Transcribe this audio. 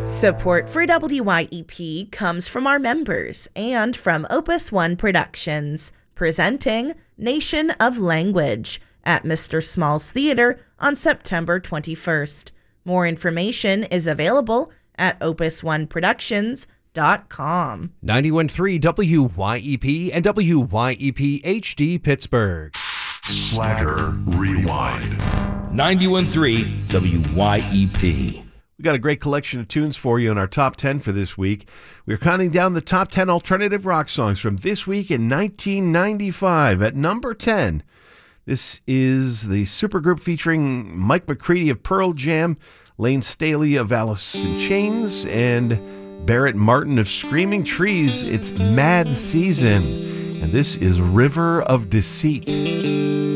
Support for WYEP comes from our members and from Opus One Productions, presenting Nation of Language at Mr. Small's Theater on September 21st. More information is available at opusoneproductions.com. 91.3 WYEP and WYEP HD Pittsburgh. Slacker Rewind. 91.3 WYEP. We got a great collection of tunes for you in our top 10 for this week. We're counting down the top 10 alternative rock songs from this week in 1995. At number 10, this is the supergroup featuring Mike McCready of Pearl Jam, Lane Staley of Alice in Chains, and Barrett Martin of Screaming Trees. It's Mad Season, and this is River of Deceit.